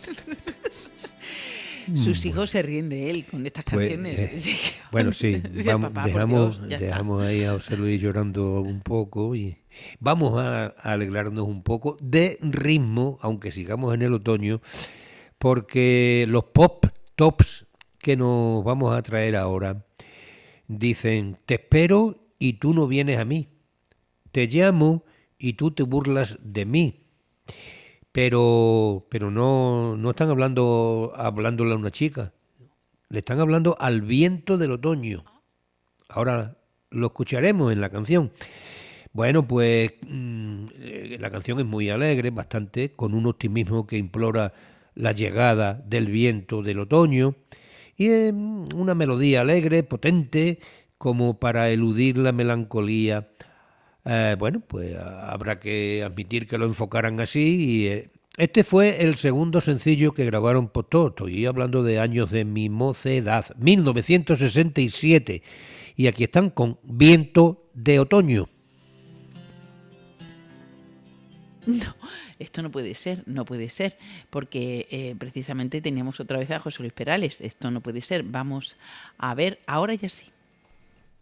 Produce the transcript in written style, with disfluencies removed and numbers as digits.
Sus hijos se ríen de él con estas Pues, canciones. bueno, sí, Dice, vamos, papá, por Dios, ya está. dejamos ahí a José Luis llorando un poco y vamos a alegrarnos un poco de ritmo, aunque sigamos en el otoño, porque los pop tops que nos vamos a traer ahora dicen, te espero y tú no vienes a mí, te llamo y tú te burlas de mí, pero no están hablándole a una chica, le están hablando al viento del otoño. Ahora lo escucharemos en la canción. Bueno, pues la canción es muy alegre, bastante, con un optimismo que implora la llegada del viento del otoño y una melodía alegre, potente, como para eludir la melancolía. Bueno, pues habrá que admitir que lo enfocaran así y este fue el segundo sencillo que grabaron por todo. Estoy hablando de años de mi mocedad, 1967. Y aquí están con Viento de Otoño. No, esto no puede ser, porque precisamente teníamos otra vez a José Luis Perales. Esto no puede ser. Vamos a ver, ahora ya sí.